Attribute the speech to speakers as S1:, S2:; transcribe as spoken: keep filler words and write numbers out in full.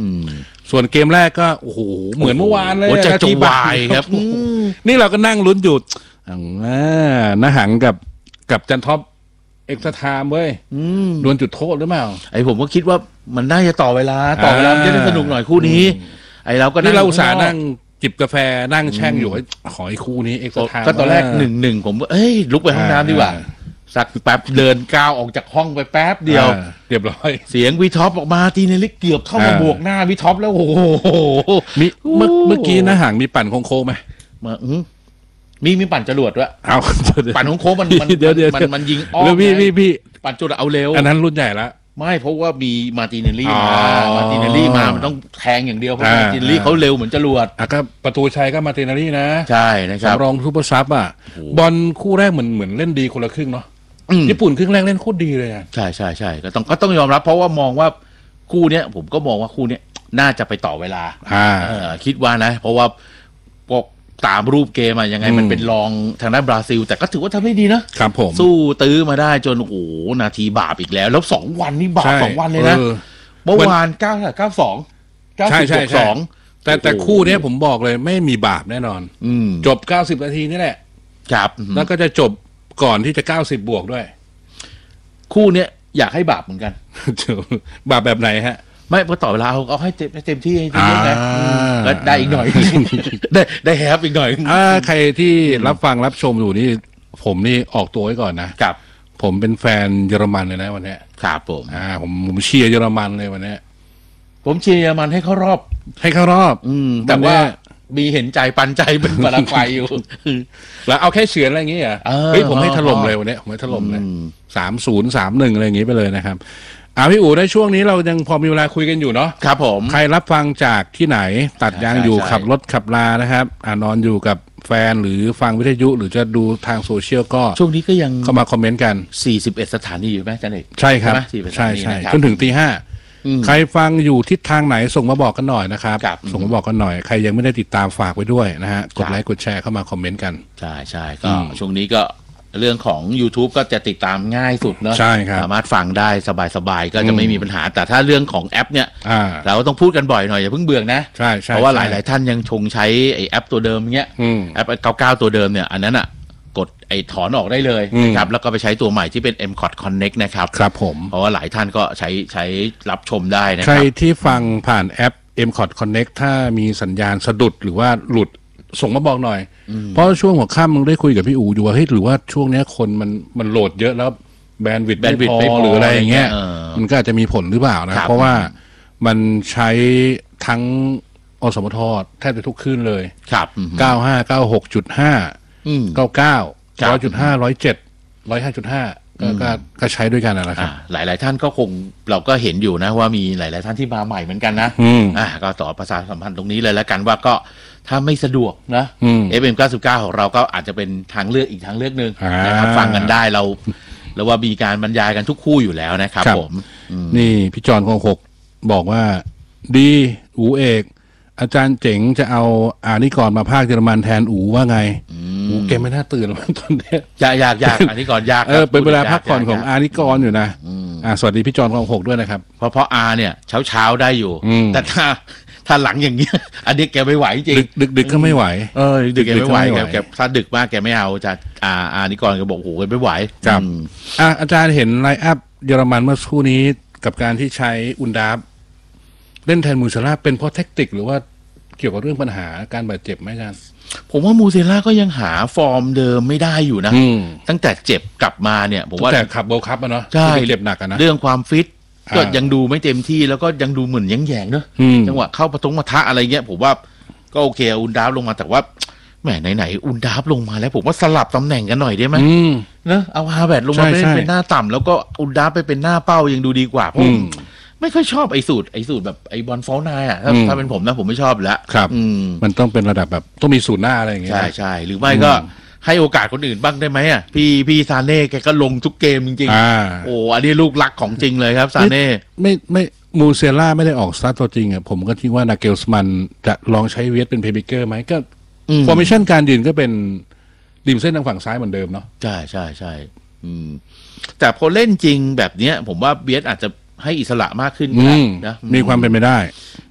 S1: ส่วนเกมแรกก็โอ้โหเหมือนเมื่อวานเลย
S2: ใจจงวายครับ
S1: นี่เราก็นั่งลุ้นอยู่น้าหังกับกับจันท็อปเอ็กซ์ไทม์เว้ยดวลจุดโทษหรือเปล่า
S2: ไอ้ผมก็คิดว่ามันน่าจะต่อเวลาต่อเวลาจะได้สนุกหน่อยคู่นี้ไอ้เราก็
S1: นี่เราอุตส่าห์นั่งจิบกาแฟนั่งแช่งอยู่ขอไอ้คู่นี้เอ็กซ์ไทม์
S2: ก็ตอนแรกหนึ่งหนึ่งผมเอ้ยลุกไปห้องน้ำดีกว่าสักแป๊บเดินก้าวออกจากห้องไปแป๊บเดียว
S1: เรียบร้อย
S2: เสียงวีท็อปออกมาตีเนลิกเกือบเข้ามาบวกหน้าวีท็อปแล้วโอ้โห
S1: มีเมื่อเมื่อกี้นะห่างมีปั่นโค้งๆไหม
S2: มามีมีปั่นจรวดด้วย
S1: เอา
S2: ปั่นโค้งมันมันมันมันยิงอ้อม
S1: พี่พี่พี่
S2: ปั่นจรวดเอาเร็ว
S1: อันนั้นรุ่นใหญ่ละ
S2: ไม่เพราะว่ามีมาติเนลลี่มามาติเนลลี่มามันต้องแทงอย่างเดียวเพราะมาติเนลลี่เขาเร็วเหมือนจรวด
S1: อ่ะก็ประตูชัยก็มาติเนลลี่นะ
S2: ใช่นะครับ
S1: รองซูเปอร์ซับอ่ะบอลคู่แรกเหมือนเหมือนเล่นดีคนละครึ่งเนาะญี่ปุ่นครึ่งแรกเล่นโคตรดีเลยอ่ะ
S2: ใช่ใช่ใช่ก็ต้องก็ต้องยอมรับเพราะว่ามองว่าคู่เนี้ยผมก็มองว่าคู่เนี้ยน่าจะไปต่อเวลาคิดว่านะเพราะว่าพวกตามรูปเกมอะยังไงมันเป็นรองทางด้านบราซิลแต่ก็ถือว่าทำได้ดีนะครับ
S1: ผม
S2: สู้ตื้อมาได้จนโอ้โหนาทีบาปอีกแล้วแล้วสองวันนี่บาปสองวันเลยนะเมื่อวานเก้าเก้าสองเก้าสิบสอง
S1: แต่แต่คู่นี้ผมบอกเลยไม่มีบาปแน่นอนจบเก้าสิบนาทีนี่แหละ
S2: ครับ
S1: แล้วก็จะจบก่อนที่จะเก้าสิบบวกด้วย
S2: คู่เนี้ยอยากให้บาปเหมือนกัน
S1: บาปแบบไหนฮะ
S2: ไม่พอต่อเวลาเอาให้เต็มที่ให้เยอะนะก็ได้อีกหน่อยได้ได้แฮปอีกหน่อย
S1: อ่าใครที่รับฟังรับชมอยู่นี่ผมนี่ออกตัวไว้ก่อนนะครับผมเป็นแฟนเยอรมันเลยนะวันนี้
S2: ครับผม
S1: อ่าผมผมเชียร์เยอรมันเลยวันนี้
S2: ผมเชียร์เยอรมันให้เข้ารอบ
S1: ให้เข้ารอบ
S2: อืมแต่ว่ามีเห็นใจปันใจเป็นปาราไกวัยอยู่
S1: แล้วเอาแค่เฉือนอะไรอย่างเงี้ยเฮ้ยผมให้ถล่มเลยวันนี้ผมให้ถล่มเลยสามศูนย์สามหนึ่งอะไรอย่างงี้ไปเลยนะครับอ่าพี่อู๋ในช่วงนี้เรายังพอมีเวลาคุยกันอยู่เนาะ
S2: ครับผม
S1: ใครรับฟังจากที่ไหนตัดยางอยู่ขับรถขับลานะครับอ่านอนอยู่กับแฟนหรือฟังวิทยุหรือจะดูทางโซเชียลก็
S2: ช่วงนี้ก็ยัง
S1: เข้ามาคอมเมนต์กัน
S2: สี่สิบเอ็ดสถานีอยู่ไหมจันเอก
S1: ใช่ครับใช่ใช่จนถึงตีห้าใครฟังอยู่ทิศทางไหนส่งมาบอกกันหน่อยนะครับส่งมาบอกกันหน่อยใครยังไม่ได้ติดตามฝากไว้ด้วยนะฮะกดไลค์กดแชร์เข้ามาคอมเมนต์กัน
S2: ใช่ใช่ก็ช่วงนี้ก็เรื่องของ YouTube ก็จะติดตามง่ายสุดเนอะ
S1: ใช่ครับ
S2: สามารถฟังได้สบายๆก็จะไม่มีปัญหาแต่ถ้าเรื่องของแอปเนี่ยเราต้องพูดกันบ่อยหน่อยอย่าเพิ่งเบื่อนะ
S1: ใช่ใช่
S2: เพราะว่าหลายๆท่านยังชงใช้ไอ้แอปตัวเดิมเงี้ยแอปเก้าเก้าตัวเดิมเนี่ยอันนั้นอ่ะกดไอ้ถอนออกได้เลยนะครับแล้วก็ไปใช้ตัวใหม่ที่เป็น เอ็ม คอ ที Connect นะครับ
S1: ครับผม
S2: เพราะว่าหลายท่านก็ใช้ใช้รับชมได้นะครับ
S1: ใครที่ฟังผ่านแอป เอ็ม คอ ที Connect ถ้ามีสัญญาณสะดุดหรือว่าหลุดส่งมาบอกหน่อยเพราะช่วงหัวค่ำมึงได้คุยกับพี่อู๋อยู่ว่าเฮ้ยหรือว่าช่วงนี้คนมันมันโหลดเยอะแล้วแบนด์วิดต์ไม่พอหรืออะไรอย่างเงี้ยมันก็อาจจะมีผลหรือเปล่านะเพราะว่ามันใช้ทั้งอสมทแทบจะทุกคลื่นเลย
S2: ครับ
S1: เก้าห้าเก้าหกจุดห้าเก้าเก้าร้อยจุดห้าร้อยเจ็ดร้อยห้าจุดห้าก็ก็ใช้ด้วยกันนะครับ
S2: หลายหลายท่านก็คงเราก็เห็นอยู่นะว่ามีหลายหลายท่านที่มาใหม่เหมือนกันนะอ่าก็ต่อประชาสัมพันธ์ตรงนี้เลยแล้วกันว่าก็ถ้าไม่สะดวกนะ เอฟ เอ็ม เก้าสิบเก้าของเราก็อาจจะเป็นทางเลือกอีกทางเลือกนึงนะครับฟังกันได้เราแล้วว่ามีการบรรยายกันทุกคู่อยู่แล้วนะครับผม
S1: นี่พี่จอนของหกบอกว่าดีอูเอกอาจารย์เจ๋งจะเอาอานิกรมาภาคเยอรมันแทนอูว่าไงอูแกไม่น่าตื่นหรอกตอนนี้
S2: ยากยากยากอานิกรยาก
S1: เออเป็นเวลาพักผ่อนของอานิกรอยู่นะอ่าสวัสดีพี่จอนของหกด้วยนะครับ
S2: เพราะเพราะอาเนี่ยเช้าเช้าได้อยู่แต่ถ้าถ้าหลังอย่างเงี้ยอันนี้แกไม่ไหวจริง
S1: ดึกดึกก็ไม่ไหว
S2: เออดึกแกไม่ไหวแกถ้าดึกมากแกไม่เอาจะอาอานิกรก็บอกโอ้โหไม่ไหว
S1: ครับอ่าอาจารย์เห็นไลน์อัพเยอรมันเมื่อสักครู่นี้กับการที่ใช้อุนดาฟเล่นแทนมูเซล่าเป็นเพราะแท็กติกหรือว่าเกี่ยวกับเรื่องปัญหาการบาดเจ็บไหมอาจารย์
S2: ผมว่ามูเซล่าก็ยังหาฟอร์มเดิมไม่ได้อยู่นะตั้งแต่เจ็บกลับมาเนี่ยผมว่า
S1: แต่ขับโบคัพอะเนาะ
S2: ใช่
S1: เจ็บหนักอะนะ
S2: เรื่องความฟิตก็ยังดูไม่เต็มที่แล้วก็ยังดูเหมือนแย่งๆเนอะจังหวะเข้าประตงมาทะอะไรเงี้ยผมว่าก็โอเคอุนดาฟลงมาแต่ว่าแหมไหนๆอุนดาฟลงมาแล้วผมว่าสลับตำแหน่งกันหน่อยได้ไหมเนอะเอาฮาแวร์ดลงมาเป็นหน้าต่ำแล้วก็อุนดาฟไปเป็นหน้าเป้ายังดูดีกว่าผมไม่ค่อยชอบไอ้สูตรไอ้สูตรแบบไอ้บอลฟอลนายอ่ะถ้าถ้าเป็นผมนะผมไม่ชอบแล้ว
S1: ครับมันต้องเป็นระดับแบบต้องมีสูตรหน้าอะไรอย่างเงี้ย
S2: ใช่ใช่หรือไม่ก็ให้โอกาสคนอื่นบ้างได้ไหมอ่ะพี่พี่ซาเน่แกก็ลงทุกเกมจริงๆโอ้อันนี้ลูกรักของจริงเลยครับซาเน่
S1: ไม่ไม่มูเซล่าไม่ได้ออกสตาร์ทตัวจริงอ่ะผมก็คิดว่านาเกลสมันจะลองใช้เวสเป็นเพย์เบเกอร์ไหมก็ฟอร์เมชั่นการยืนก็เป็นริมเส้นทางฝั่งซ้ายเหมือนเดิมเนาะ
S2: ใช่ใช่ใช่แต่พอเล่นจริงแบบเนี้ยผมว่าเบียสอาจจะให้อิสระมากขึ้นนะ
S1: มีความเป็นไปได้